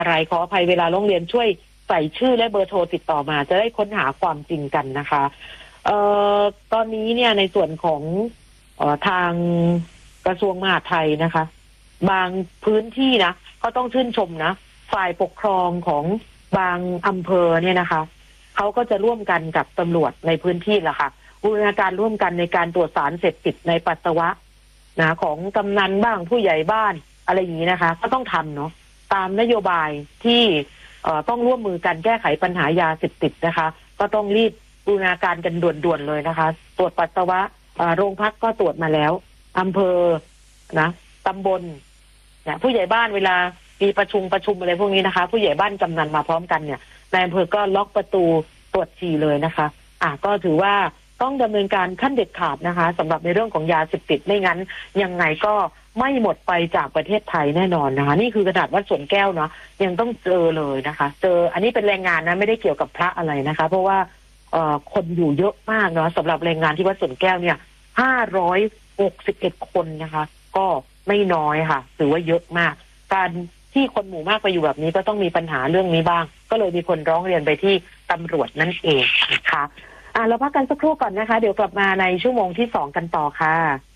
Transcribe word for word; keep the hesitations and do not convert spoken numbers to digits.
อะไรขออภัยเวลาร้องเรียนช่วยใส่ชื่อและเบอร์โทรติดต่อมาจะได้ค้นหาความจริงกันนะคะเอ่อตอนนี้เนี่ยในส่วนของเอ่อทางกระทรวงมหาดไทยนะคะบางพื้นที่นะก็ต้องชื่นชมนะฝ่ายปกครองของบางอำเภอเนี่ยนะคะเขาก็จะร่วมกันกับตำรวจในพื้นที่แหละค่ะบูรณาการร่วมกันในการตรวจสารเสพติดในปัสสาวะนะของกำนันบ้างผู้ใหญ่บ้านอะไรอย่างนี้นะคะก็ต้องทำเนาะตามนโยบายที่เอ่อต้องร่วมมือกันแก้ไขปัญหายาเสพติดนะคะก็ต้องรีบบูรณาการกันด่วนๆเลยนะคะตรวจปัสสาวะโรงพักก็ตรวจมาแล้วอำเภอนะตำบลเนี่ยผู้ใหญ่บ้านเวลามีประชุมประชุมอะไรพวกนี้นะคะผู้ใหญ่บ้านกำนันมาพร้อมกันเนี่ยนายอำเภอก็ล็อกประตูตรวจฉี่เลยนะคะอ่ะก็ถือว่าต้องดำเนินการขั้นเด็ดขาดนะคะสำหรับในเรื่องของยาเสพติดไม่งั้นยังไงก็ไม่หมดไปจากประเทศไทยแน่นอนนะคะนี่คือขนาดวัดสวนแก้วเนาะยังต้องเจอเลยนะคะเจออันนี้เป็นแรงงานนะไม่ได้เกี่ยวกับพระอะไรนะคะเพราะว่าเอ่อคนอยู่เยอะมากเนาะสำหรับแรงงานที่วัดสวนแก้วเนี่ยห้าร้อยหกสิบเอ็ดคนนะคะก็ไม่น้อยค่ะถือว่าเยอะมากการที่คนหมู่มากไปอยู่แบบนี้ก็ต้องมีปัญหาเรื่องนี้บ้างก็เลยมีคนร้องเรียนไปที่ตำรวจนั่นเองนะคะอ่ะเราพักกันสักครู่ก่อนนะคะเดี๋ยวกลับมาในชั่วโมงที่สองกันต่อค่ะ